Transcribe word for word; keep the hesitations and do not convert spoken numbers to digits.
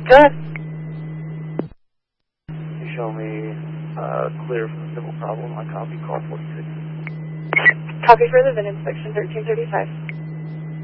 Good. You show me uh, clear from the civil problem. I copy call forty-six. Copy for the V I N inspection thirteen thirty-five.